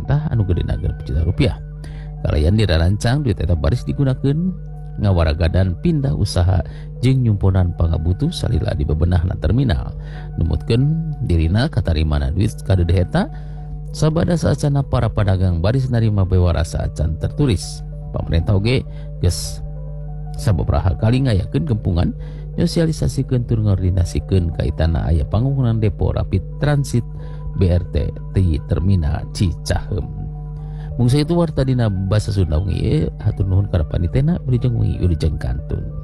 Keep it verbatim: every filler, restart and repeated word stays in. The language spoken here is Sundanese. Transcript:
pemerintah anu gedena genep juta rupiah. Kalayan dirancang duit eta baris digunakan ngawaragadan pindah usaha jeung nyumponan pangabutuh salila di bebenahna terminal. Numutkeun dirina katarimana duit kadeudeut eta sabada saacana para pedagang baris narima bewara saacan tertulis. Pemerintah oge geus sababaraha kali ngayakeun gempungan nyosialisasikeun tur ngordinasikeun kaitana aya pangungkuran depo rapid transit B R T di terminal Cicaheum. Mungsa itu warta dina basa Sunda ungi hatur nuhun kana panitena wilujeng wengi wilujeng kantun.